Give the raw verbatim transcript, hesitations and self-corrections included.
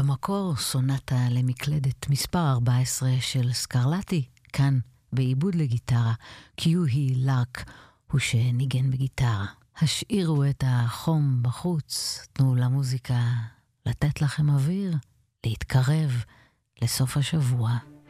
במקור סונטה למקלדת מספר ארבע עשרה של סקרלטי, כאן בעיבוד לגיטרה, קיוהי לרק הוא שניגן בגיטרה. השאירו את החום בחוץ, תנו למוזיקה לתת לכם אוויר, להתקרב לסוף השבוע.